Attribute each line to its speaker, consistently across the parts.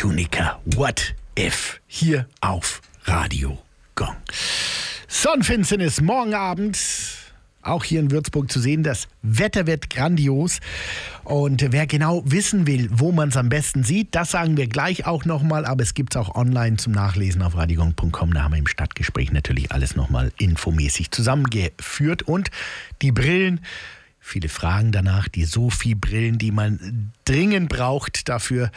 Speaker 1: Tunica, What If, hier auf Radio Gong. Sonnenfinsternis morgen Abend, auch hier in Würzburg zu sehen. Das Wetter wird grandios. Und wer genau wissen will, wo man es am besten sieht, das sagen wir gleich auch nochmal. Aber es gibt es auch online zum Nachlesen auf radiogong.com. Da haben wir im Stadtgespräch natürlich alles nochmal infomäßig zusammengeführt. Und die Brillen, viele Fragen danach, die Sophie-Brillen, die man dringend braucht dafür,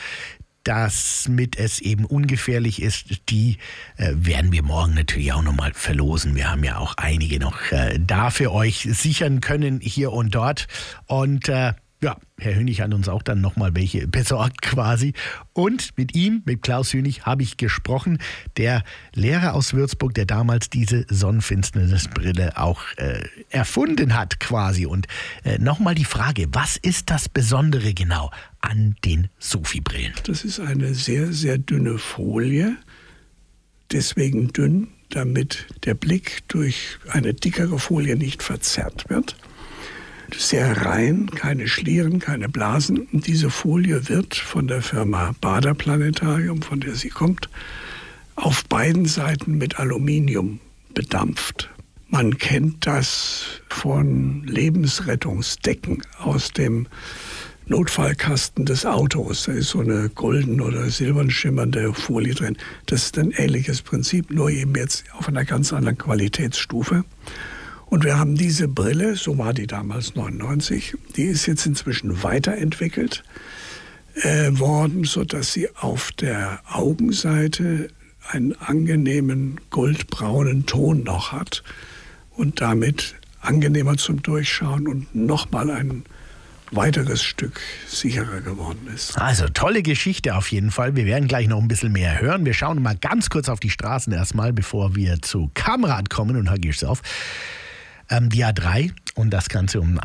Speaker 1: damit es eben ungefährlich ist, die werden wir morgen natürlich auch nochmal verlosen. Wir haben ja auch einige noch da für euch sichern können, hier und dort. Und Herr Hönig hat uns auch dann nochmal welche besorgt quasi. Und mit ihm, mit Klaus Hönig, habe ich gesprochen. Der Lehrer aus Würzburg, der damals diese Sonnenfinsternisbrille auch erfunden hat quasi. Und nochmal die Frage, was ist das Besondere genau an den Sophie-Brillen?
Speaker 2: Das ist eine sehr, sehr dünne Folie. Deswegen dünn, damit der Blick durch eine dickere Folie nicht verzerrt wird. Sehr rein, keine Schlieren, keine Blasen. Und diese Folie wird von der Firma Bader Planetarium, von der sie kommt, auf beiden Seiten mit Aluminium bedampft. Man kennt das von Lebensrettungsdecken aus dem Notfallkasten des Autos. Da ist so eine golden oder silbern schimmernde Folie drin. Das ist ein ähnliches Prinzip, nur eben jetzt auf einer ganz anderen Qualitätsstufe. Und wir haben diese Brille, so war die damals 99, die ist jetzt inzwischen weiterentwickelt worden, sodass sie auf der Augenseite einen angenehmen goldbraunen Ton noch hat und damit angenehmer zum Durchschauen und nochmal ein weiteres Stück sicherer geworden ist.
Speaker 1: Also tolle Geschichte auf jeden Fall. Wir werden gleich noch ein bisschen mehr hören. Wir schauen mal ganz kurz auf die Straßen erstmal, bevor wir zu Kamrad kommen und Hagisch auf. Die A3 und das Ganze um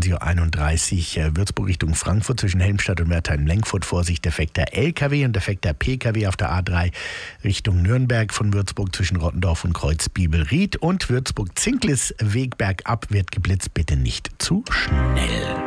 Speaker 1: 21.31 Uhr Würzburg Richtung Frankfurt zwischen Helmstadt und Wertheim-Lenkfurt. Vorsicht, defekter LKW und defekter PKW auf der A3 Richtung Nürnberg von Würzburg zwischen Rottendorf und Kreuzbiebel-Ried und Würzburg-Zinklis Weg bergab wird geblitzt. Bitte nicht zu schnell.